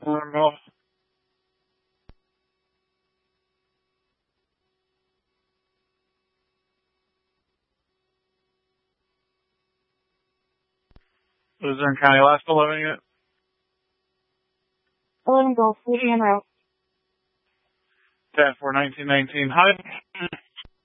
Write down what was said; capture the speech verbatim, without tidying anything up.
Normal. Luzerne County, last eleven unit. eleven Gulf, Louisiana route. ten four nineteen nineteen. Hi.